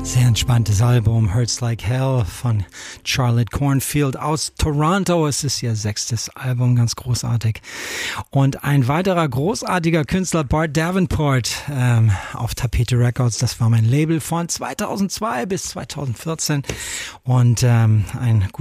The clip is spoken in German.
Sehr entspanntes Album, Hurts Like Hell von Charlotte Cornfield aus Toronto. Es ist ihr 6. Album, ganz großartig. Und ein weiterer großartiger Künstler, Bart Davenport, auf Tapete Records. Das war mein Label von 2002 bis 2014. Und ein